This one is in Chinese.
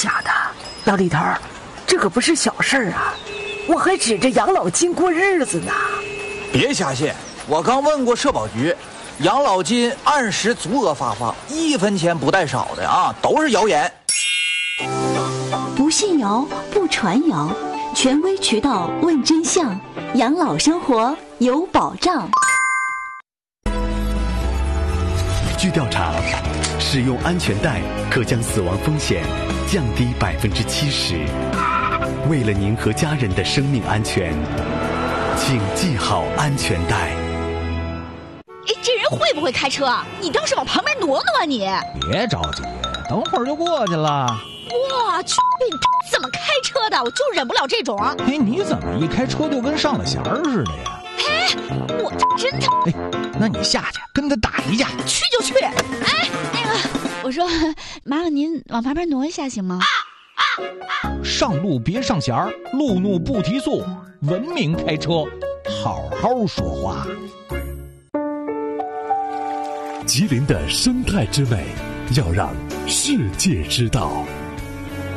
假的？老李头，这可不是小事儿啊！我还指着养老金过日子呢。 别瞎信，我刚问过社保局，养老金按时足额发放，1分钱不带少的啊，都是谣言。 不信谣，不传谣，权威渠道问真相，养老生活有保障。 据调查，使用安全带可将死亡风险降低70%。为了您和家人的生命安全，请系好安全带。 哎，这人会不会开车？你倒是往旁边挪挪啊你！ 别着急，等会儿就过去了。 我去，你怎么开车的？我就忍不了这种。 哎，你怎么一开车就跟上了弦儿似的呀？ 哎，我真的。 哎，那你下去跟他打一架。 去就去。哎，那个，我说，麻烦您往旁边挪一下行吗？ 上路别上弦儿，路怒不提速，文明开车，好好说话。 吉林的生态之美，要让世界知道。